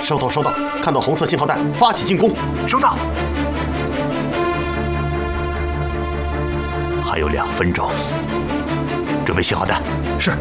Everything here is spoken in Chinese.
收到，收到，看到红色信号弹，发起进攻。 收到。 还有2分钟，准备信号弹。 是。